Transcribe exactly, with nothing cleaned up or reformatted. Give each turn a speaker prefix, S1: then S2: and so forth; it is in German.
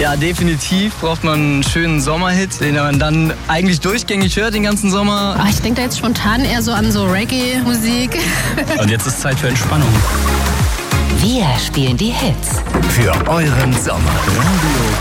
S1: Ja, definitiv braucht man einen schönen Sommerhit, den man dann eigentlich durchgängig hört den ganzen Sommer.
S2: Ach, ich denke da jetzt spontan eher so an so Reggae-Musik.
S1: Und jetzt ist Zeit für Entspannung.
S3: Wir spielen die Hits
S4: für euren Sommer. Radio